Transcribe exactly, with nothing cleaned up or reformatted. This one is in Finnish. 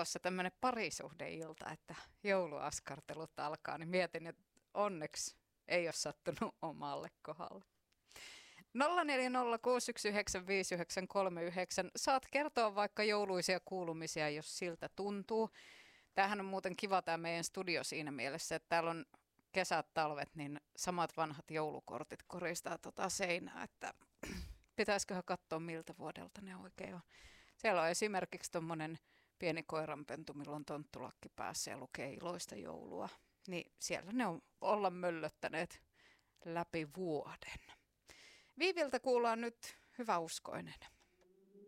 tulossa tämmöinen parisuhdeilta, että jouluaskartelut alkaa, niin mietin, että onneksi ei ole sattunut omalle kohdalle. nolla neljä nolla kuusi yksi yhdeksän viisi yhdeksän kolme yhdeksän. Saat kertoa vaikka jouluisia kuulumisia, jos siltä tuntuu. Tämähän on muuten kiva tämä meidän studio siinä mielessä, että täällä on kesät, talvet, niin samat vanhat joulukortit koristaa tota seinää, että pitäisiköhän katsoa miltä vuodelta ne oikein on. Siellä on esimerkiksi tuommoinen pieni koiranpentu, millä on tonttulakki päässä ja lukee iloista joulua. Niin siellä ne on olla möllöttäneet läpi vuoden. Viiviltä kuullaan nyt hyväuskoinen.